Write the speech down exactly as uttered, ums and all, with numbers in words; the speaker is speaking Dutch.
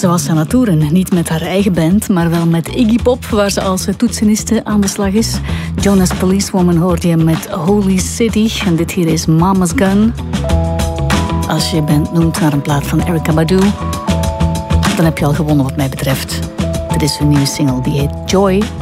Ze was aan het toeren, niet met haar eigen band, maar wel met Iggy Pop, waar ze als toetseniste aan de slag is. Jonas Policewoman hoorde je met Holy City en dit hier is Mama's Gun. Als je je band noemt naar een plaat van Erykah Badu, dan heb je al gewonnen wat mij betreft. Dit is hun nieuwe single, die heet Joy.